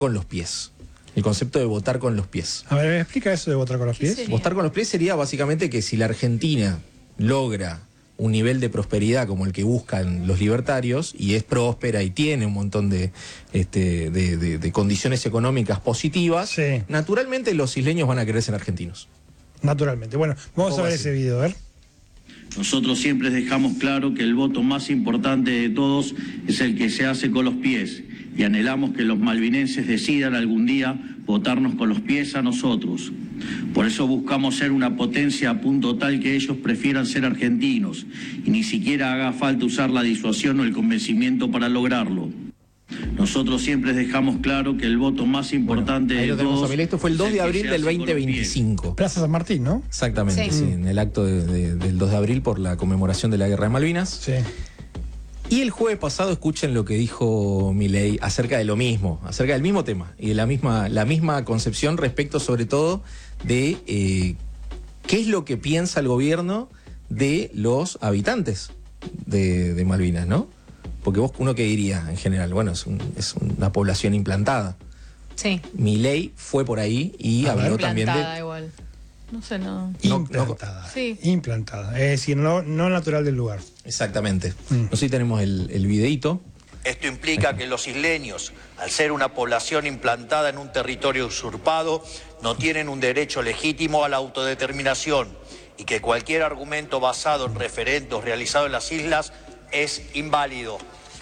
con los pies. El concepto de votar con los pies. A ver, ¿me explica eso de votar con los pies? Votar con los pies sería básicamente que si la Argentina logra un nivel de prosperidad como el que buscan los libertarios y es próspera y tiene un montón de condiciones económicas positivas, sí, naturalmente los isleños van a querer ser argentinos. Naturalmente. Bueno, vamos a ver ese video, a ver. Nosotros siempre dejamos claro que el voto más importante de todos es el que se hace con los pies y anhelamos que los malvinenses decidan algún día votarnos con los pies a nosotros. Por eso buscamos ser una potencia a punto tal que ellos prefieran ser argentinos y ni siquiera haga falta usar la disuasión o el convencimiento para lograrlo. Nosotros siempre dejamos claro que el voto más importante de todos... Esto fue el 2 de abril del 2025. Plaza San Martín, ¿no? Exactamente, sí, en el acto del 2 de abril por la conmemoración de la Guerra de Malvinas. Sí. Y el jueves pasado escuchen lo que dijo Milei acerca de lo mismo, acerca del mismo tema y de la misma concepción respecto sobre todo de qué es lo que piensa el gobierno de los habitantes de Malvinas, ¿no? Porque uno qué diría en general, bueno, es una población implantada. Sí. Milei fue por ahí y habló también de... Implantada igual. No sé, no. Implantada. Sí. Implantada. Es decir, no natural del lugar. Exactamente. No sé si tenemos el videíto. Esto implica que los isleños, al ser una población implantada en un territorio usurpado, no tienen un derecho legítimo a la autodeterminación y que cualquier argumento basado en referendos realizados en las islas es inválido.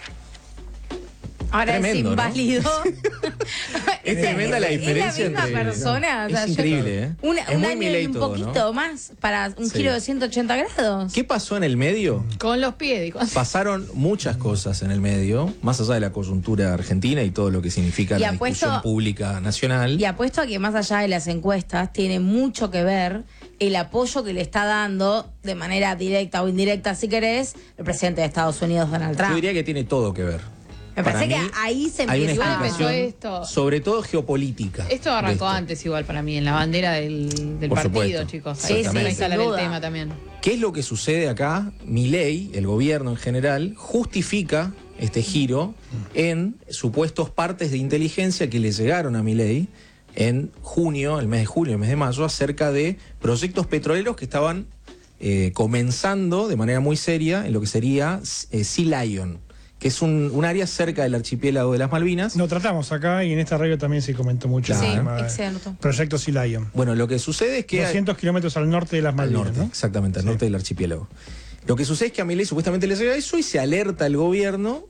Ahora Tremendo, es inválido. ¿no? Es tremenda la diferencia. Es la misma persona. O sea, es increíble, ¿eh? Un es muy año Milei y un todo, poquito ¿no? más para un giro de 180 grados. ¿Qué pasó en el medio? Con los pies, digo. Pasaron muchas cosas en el medio, más allá de la coyuntura argentina y todo lo que significa la discusión pública nacional. Y apuesto a que más allá de las encuestas tiene mucho que ver el apoyo que le está dando de manera directa o indirecta, si querés, el presidente de Estados Unidos, Donald Trump. Yo diría que tiene todo que ver. Me parece que ahí se hay una empieza explicación, esto. sobre todo geopolítica. Esto arrancó antes igual para mí, en la bandera del Por partido, supuesto. chicos. Sí, Ahí sí, se sin instalar el duda. tema también. ¿Qué es lo que sucede acá? Milei, el gobierno en general, justifica este giro en supuestos partes de inteligencia que le llegaron a Milei en junio, el mes de julio, el mes de mayo, acerca de proyectos petroleros que estaban comenzando de manera muy seria en lo que sería Sea Lion, que es un área cerca del archipiélago de las Malvinas. Lo tratamos acá y en esta radio también se comentó mucho. Claro. El tema de excelente. Proyecto Sea Lion. Bueno, lo que sucede es que... 200 kilómetros al norte de las al Malvinas, norte, ¿no? exactamente, al norte del archipiélago. Lo que sucede es que a Milei supuestamente le llega eso y se alerta al gobierno,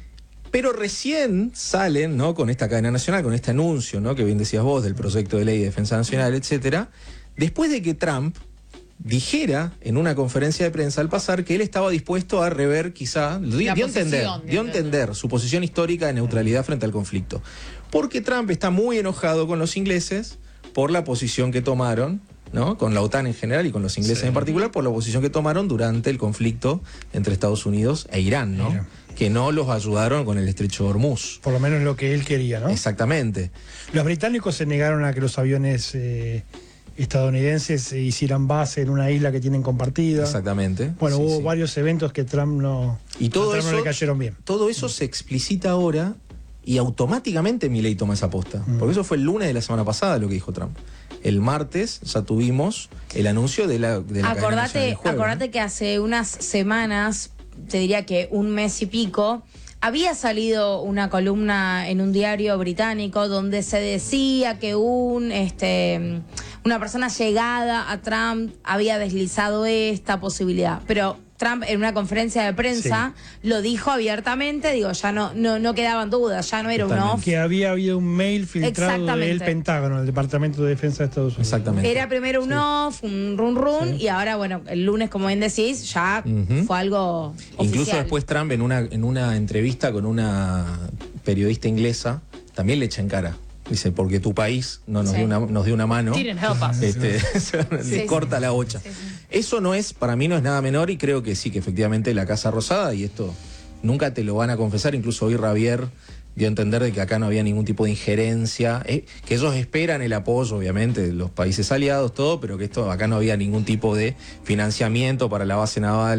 pero recién salen, ¿no?, con esta cadena nacional, con este anuncio, ¿no?, que bien decías vos, del proyecto de ley de defensa nacional, etcétera, después de que Trump dijera en una conferencia de prensa al pasar que él estaba dispuesto a rever quizá, dio a entender su posición histórica de neutralidad frente al conflicto. Porque Trump está muy enojado con los ingleses por la posición que tomaron, ¿no?, con la OTAN en general y con los ingleses en particular, por la posición que tomaron durante el conflicto entre Estados Unidos e Irán, ¿no? Que no los ayudaron con el estrecho de Hormuz. Por lo menos lo que él quería, ¿no? Exactamente. Los británicos se negaron a que los aviones estadounidenses hicieran base en una isla que tienen compartida. Exactamente. Bueno, Sí, hubo sí. varios eventos que Trump no, Y todo a Trump eso, no le cayeron bien. Todo eso se explicita ahora y automáticamente Milei toma esa posta. Porque eso fue el lunes de la semana pasada lo que dijo Trump. El martes ya tuvimos el anuncio de la cadena nacional del jueves, acordate ¿no? que hace unas semanas, te diría que un mes y pico, había salido una columna en un diario británico donde se decía que una persona llegada a Trump había deslizado esta posibilidad. Pero Trump en una conferencia de prensa lo dijo abiertamente, digo, ya no quedaban dudas, ya no era un off. Que había habido un mail filtrado Exactamente. del Pentágono, el Departamento de Defensa de Estados Unidos. Exactamente. Era primero un off, un run, y ahora, bueno, el lunes, como bien decís, ya fue algo Incluso oficial. después Trump en una entrevista con una periodista inglesa también le echa en cara. Dice, porque tu país no nos dio una mano. Didn't help us. Le corta la bocha. Sí, sí. Eso para mí no es nada menor y creo que sí, que efectivamente la Casa Rosada, y esto nunca te lo van a confesar, incluso hoy Javier dio a entender de que acá no había ningún tipo de injerencia, que ellos esperan el apoyo, obviamente, de los países aliados, todo, pero que acá no había ningún tipo de financiamiento para la base naval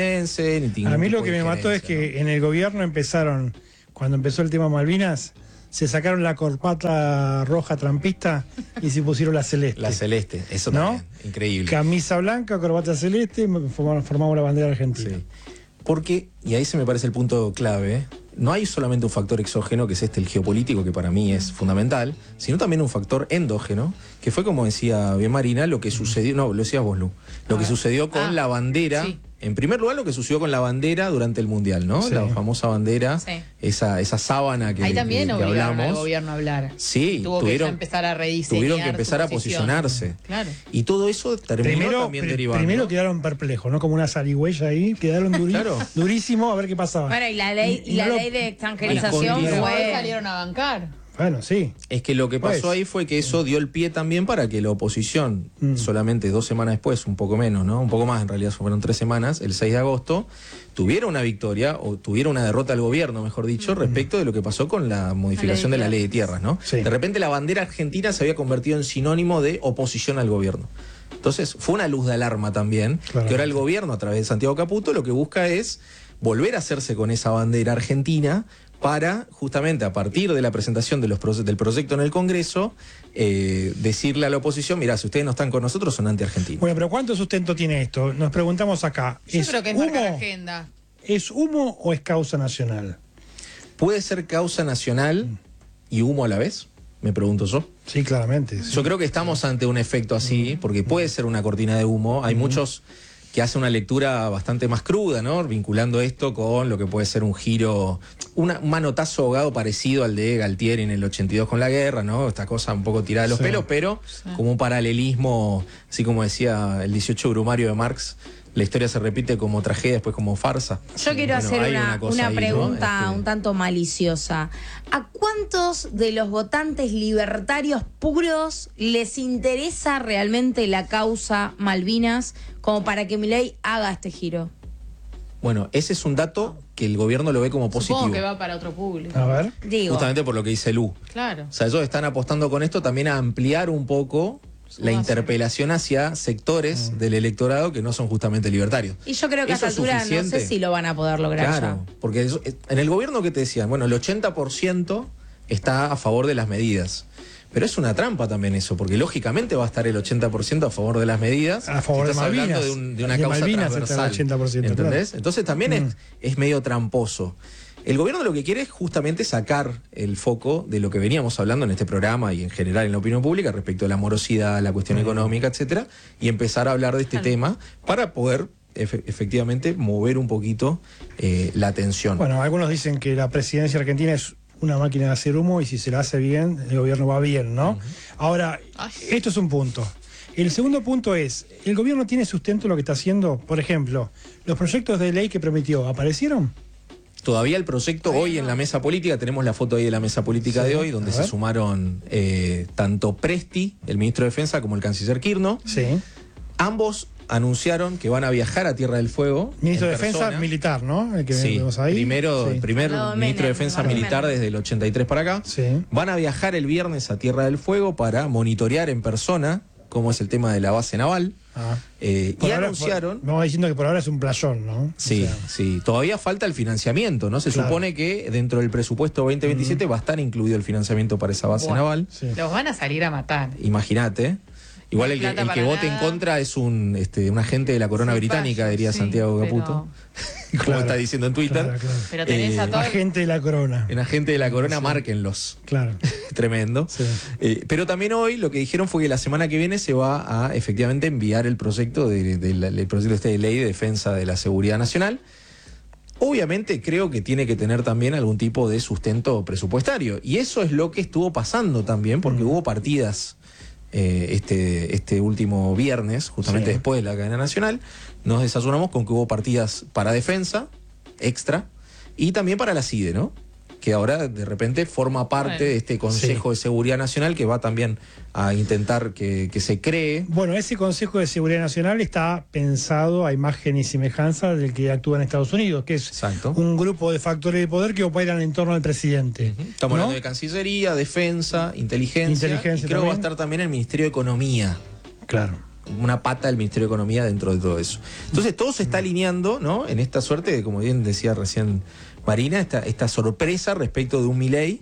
estadounidense. Ni A mí lo tipo que de me mató es injerencia, que en el gobierno empezaron, cuando empezó el tema Malvinas, se sacaron la corbata roja trampista y se pusieron la celeste. La celeste, eso ¿No? también, increíble. Camisa blanca, corbata celeste, formamos la bandera argentina. Sí. Porque, y ahí se me parece el punto clave, no hay solamente un factor exógeno, que es el geopolítico, que para mí es fundamental, sino también un factor endógeno, que fue, como decía bien Marina, lo que sucedió, no, lo decías vos, Lu, lo que sucedió con la bandera. Sí. En primer lugar, lo que sucedió con la bandera durante el Mundial, ¿no? Sí. La famosa bandera, Sí. esa sábana que, Ahí también que obligaron al hablamos. gobierno a hablar. Sí, Tuvo que empezar a rediseñar. tuvieron que su empezar a posición. posicionarse. Claro. Y todo eso terminó también derivando. Primero quedaron perplejos, ¿no? Como una zarigüeya ahí, quedaron Claro. durísimo a ver qué pasaba. Bueno, y la ley, Y no lo- de extranjerización Las Pero condiciones. hoy fue... salieron a bancar. Bueno, sí. Es que lo que pasó Pues. ahí fue que eso dio el pie también para que la oposición, solamente 2 semanas después, un poco menos, ¿no? Un poco más, en realidad fueron 3 semanas, el 6 de agosto, tuviera una victoria, o tuviera una derrota al gobierno, mejor dicho, respecto de lo que pasó con la modificación de la ley de tierras, ¿no? Sí. De repente la bandera argentina se había convertido en sinónimo de oposición al gobierno. Entonces fue una luz de alarma también, Claro. que ahora el gobierno, a través de Santiago Caputo, lo que busca es volver a hacerse con esa bandera argentina, para justamente a partir de la presentación de del proyecto en el Congreso, decirle a la oposición, mirá, si ustedes no están con nosotros son anti-argentinos. Bueno, pero ¿cuánto sustento tiene esto? Nos preguntamos acá. Yo creo que es marcar humo? agenda. ¿Es humo o es causa nacional? ¿Puede ser causa nacional y humo a la vez? Me pregunto yo. Sí, claramente. Sí. Yo creo que estamos ante un efecto así, porque puede ser una cortina de humo. Hay muchos que hacen una lectura bastante más cruda, ¿no? Vinculando esto con lo que puede ser un giro, un manotazo ahogado parecido al de Galtieri en el 82 con la guerra, ¿no? Esta cosa un poco tirada de los Sí. pelos, pero como un paralelismo, así como decía el 18 Brumario de Marx, la historia se repite como tragedia, después como farsa. Yo quiero Bueno, hacer hay una cosa ahí, ¿no? pregunta un tanto maliciosa. ¿A cuántos de los votantes libertarios puros les interesa realmente la causa Malvinas como para que Milei haga este giro? Bueno, ese es un dato que el gobierno lo ve como positivo. Supongo que va para otro público. A ver. Digo, Justamente por lo que dice Lu. Claro. O sea, ellos están apostando con esto también a ampliar un poco la interpelación hacia sectores del electorado que no son justamente libertarios. y yo creo que a ¿Eso esta es altura no suficiente? sé si lo van a poder lograr Claro, porque en el gobierno que te decían, bueno, el 80% está a favor de las medidas. Pero es una trampa también eso, porque lógicamente va a estar el 80% a favor de las medidas. A favor si de estás hablando Malvinas. de una De causa Malvinas está el transversal. 80%, ¿Entendés? claro. Entonces también es medio tramposo. El gobierno lo que quiere es justamente sacar el foco de lo que veníamos hablando en este programa y en general en la opinión pública respecto a la morosidad, la cuestión económica, etcétera, y empezar a hablar de este tema para poder efectivamente mover un poquito la atención. Bueno, algunos dicen que la presidencia argentina es una máquina de hacer humo y si se la hace bien, el gobierno va bien, ¿no? Ahora, esto es un punto. El segundo punto es, ¿el gobierno tiene sustento en lo que está haciendo? Por ejemplo, los proyectos de ley que prometió, ¿aparecieron? Todavía el proyecto hoy en la mesa política, tenemos la foto ahí de la mesa política Sí, de hoy, donde a se ver. sumaron tanto Presti, el ministro de Defensa, como el canciller Kirchner. Sí. Ambos anunciaron que van a viajar a Tierra del Fuego. Ministro en de Defensa persona. militar, ¿no? El que Sí, vemos ahí. primero, Sí. el primer Al lado de ministro de Menem, Defensa Martín militar Menem. desde el 83 para acá. Sí. Van a viajar el viernes a Tierra del Fuego para monitorear en persona cómo es el tema de la base naval. Ah. Y Por ahora, anunciaron... vamos diciendo que por ahora es un playón, ¿no? Sí, O sea, sí. Todavía falta el financiamiento, ¿no? Se Claro. supone que dentro del presupuesto 2027 va a estar incluido el financiamiento para esa base Bueno. naval. sí. Los van a salir a matar. Imagínate. Igual el que, Plata el que para vote en nada. contra es un agente de la corona Sí, británica, vaya, diría sí, Santiago pero- Caputo. Como Claro. está diciendo en Twitter. Claro, claro. Pero tenés a todo. Agente de la corona. En agente de la corona, márquenlos. Claro. Tremendo. Sí. Pero también hoy lo que dijeron fue que la semana que viene se va a efectivamente enviar el proyecto el proyecto de ley de defensa de la seguridad nacional. Obviamente creo que tiene que tener también algún tipo de sustento presupuestario. Y eso es lo que estuvo pasando también, porque hubo partidas este último viernes, justamente Sí. después de la cadena nacional. Nos desayunamos con que hubo partidas para defensa, extra, y también para la CIDE, ¿no? Que ahora de repente forma parte Bueno. de este Consejo de Seguridad Nacional que va también a intentar que se cree. Bueno, ese Consejo de Seguridad Nacional está pensado a imagen y semejanza del que actúa en Estados Unidos, que es Exacto. un grupo de factores de poder que operan en torno al presidente. Estamos ¿no? hablando de Cancillería, Defensa, Inteligencia, Inteligencia y creo que va a también. estar también el Ministerio de Economía. Claro. Una pata del Ministerio de Economía dentro de todo eso. Entonces todo se está alineando, ¿no? En esta suerte, como bien decía recién Marina, esta sorpresa respecto de un Milei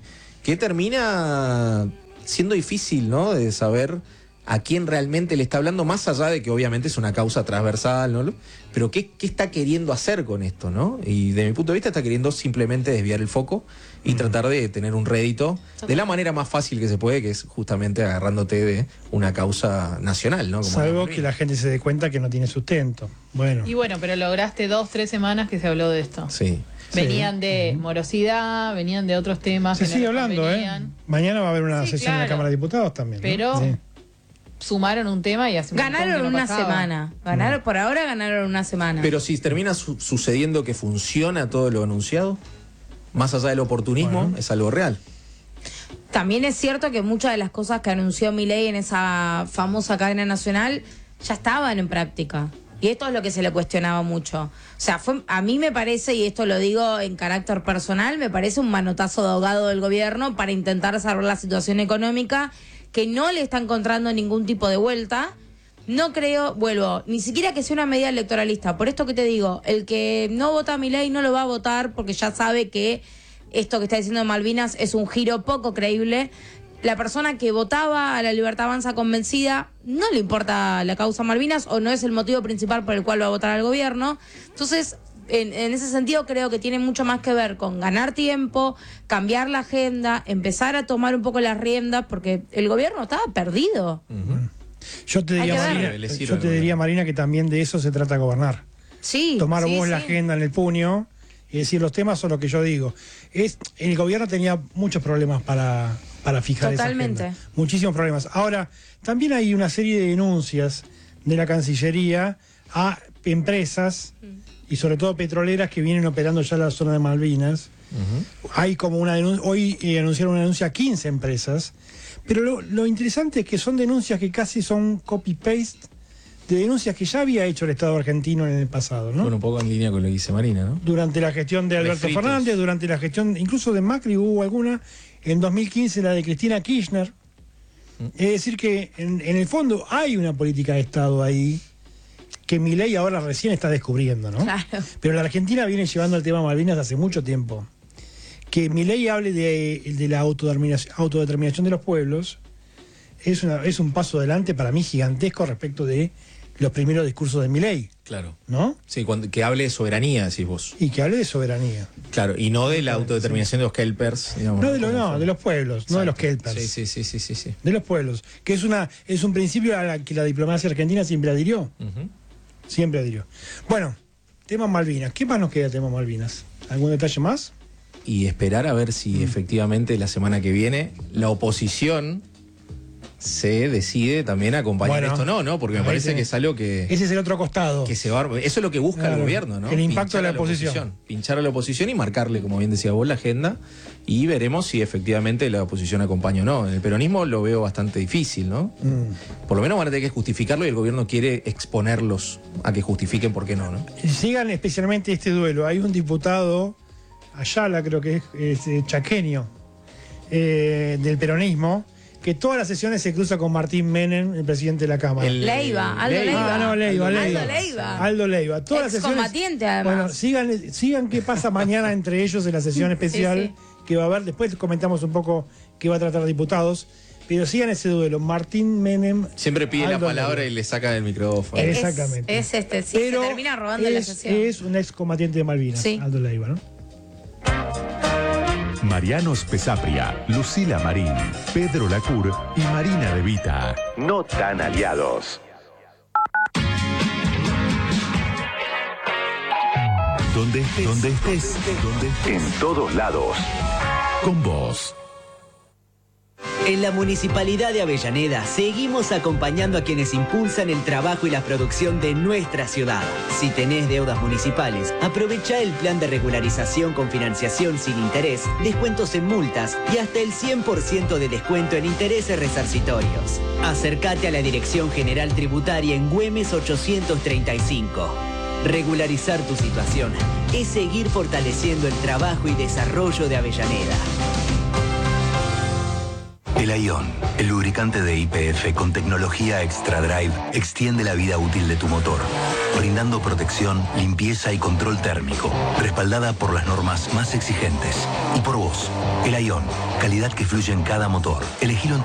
que termina siendo difícil, ¿no? De saber a quién realmente le está hablando, más allá de que obviamente es una causa transversal, ¿no? Pero ¿qué está queriendo hacer con esto, ¿no? Y de mi punto de vista está queriendo simplemente desviar el foco y tratar de tener un rédito de la manera más fácil que se puede, que es justamente agarrándote de una causa nacional, ¿no? Como Salvo que la gente se dé cuenta que no tiene sustento. Bueno. Y bueno, pero lograste 2-3 semanas que se habló de esto. Sí. Venían de morosidad, venían de otros temas. Se que no sigue les hablando, convenían. Mañana va a haber una Sí, sesión en la claro. Cámara de Diputados también, ¿no? Pero Sí. sumaron un tema y hace un montón que Ganaron no una pasaba. semana. Ganaron, por ahora ganaron una semana. Pero si termina sucediendo que funciona todo lo anunciado, más allá del oportunismo, Bueno. es algo real. También es cierto que muchas de las cosas que anunció Milei en esa famosa cadena nacional ya estaban en práctica. Y esto es lo que se le cuestionaba mucho. O sea, a mí me parece, y esto lo digo en carácter personal, me parece un manotazo de ahogado del gobierno para intentar salvar la situación económica, que no le está encontrando ningún tipo de vuelta. No creo, vuelvo, ni siquiera que sea una medida electoralista. Por esto que te digo, el que no vota a Milei no lo va a votar porque ya sabe que esto que está diciendo Malvinas es un giro poco creíble. La persona que votaba a la Libertad Avanza convencida no le importa la causa Malvinas o no es el motivo principal por el cual va a votar al gobierno. Entonces, en ese sentido creo que tiene mucho más que ver con ganar tiempo, cambiar la agenda, empezar a tomar un poco las riendas, porque el gobierno estaba perdido. Yo te Hay diría, que ver. Marina, Le sirve yo te al diría, Marina, que también de eso se trata gobernar. Sí. Tomar sí, vos la sí. agenda en el puño y decir los temas son lo que yo digo. El gobierno tenía muchos problemas para fijar Totalmente. esa agenda. Muchísimos problemas. Ahora, también hay una serie de denuncias de la Cancillería a empresas y sobre todo petroleras que vienen operando ya en la zona de Malvinas. Hay como una denuncia, hoy anunciaron una denuncia a 15 empresas, pero lo interesante es que son denuncias que casi son copy-paste de denuncias que ya había hecho el Estado argentino en el pasado, ¿no? Bueno, un poco en línea con lo que dice Marina, ¿no? Durante la gestión de Alberto Refritos. Fernández, durante la gestión incluso de Macri hubo alguna, en 2015 la de Cristina Kirchner. Es decir que en el fondo hay una política de Estado ahí que Milei ahora recién está descubriendo, ¿no? Claro. Pero la Argentina viene llevando el tema Malvinas hace mucho tiempo. Que Milei hable de la autodeterminación de los pueblos es un paso adelante para mí gigantesco respecto de los primeros discursos de Milei, Claro. ¿no? Sí, que hable de soberanía, decís vos. Y que hable de soberanía. Claro, y no de la autodeterminación de los kelpers, digamos. No, de los pueblos, no de los kelpers. Sí. De los pueblos. Que es un principio a la que la diplomacia argentina siempre adhirió. Siempre adhirió. Bueno, tema Malvinas. ¿Qué más nos queda de tema Malvinas? ¿Algún detalle más? Y esperar a ver si efectivamente la semana que viene la oposición se decide también a acompañar Bueno, esto. No, porque me ahí parece tenés. que es algo que Ese es el otro costado. se va. Eso es lo que busca Claro, el gobierno, ¿no? el impacto de la Pinchar a oposición. Pinchar a la oposición y marcarle, como bien decía vos, la agenda. Y veremos si efectivamente la oposición acompaña o no. En el peronismo lo veo bastante difícil, ¿no? Por lo menos van a tener que justificarlo y el gobierno quiere exponerlos a que justifiquen por qué no. Sigan especialmente este duelo. Hay un diputado, Ayala creo que es chaqueño, del peronismo, que todas las sesiones se cruza con Martín Menem, el presidente de la Cámara. Leiva, Aldo Leiva. Ah, no, Leiva. Aldo Leiva. Todas las sesiones. Excombatiente, además. Bueno, sigan qué pasa mañana entre ellos en la sesión especial que va a haber. Después comentamos un poco qué va a tratar diputados. Pero sigan ese duelo. Martín Menem. Siempre pide Aldo la palabra Leiva. y le saca el micrófono. Exactamente. Sí, Pero se termina robando la sesión. es un excombatiente de Malvinas, Sí. Aldo Leiva, ¿no? Mariano Spezapria, Lucila Marín, Pedro Lacur y Marina De Vita. No tan aliados. Donde estés, en todos lados. Con vos. En la Municipalidad de Avellaneda seguimos acompañando a quienes impulsan el trabajo y la producción de nuestra ciudad. Si tenés deudas municipales, aprovecha el plan de regularización con financiación sin interés, descuentos en multas y hasta el 100% de descuento en intereses resarcitorios. Acércate a la Dirección General Tributaria en Güemes 835. Regularizar tu situación es seguir fortaleciendo el trabajo y desarrollo de Avellaneda. El Ion, el lubricante de YPF con tecnología Extra Drive, extiende la vida útil de tu motor, brindando protección, limpieza y control térmico, respaldada por las normas más exigentes. Y por vos, el Ion, calidad que fluye en cada motor. Elegilo en